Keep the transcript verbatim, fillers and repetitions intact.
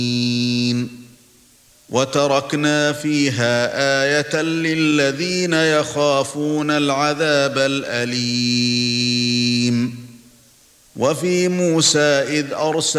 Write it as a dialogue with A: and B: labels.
A: وَتَرَكْنَا فِيهَا آيَةً لِلَّذِينَ يَخَافُونَ الْعَذَابَ الْأَلِيمَ وَفِي مُوسَى إِذْ أَرْسَلْنَاهُ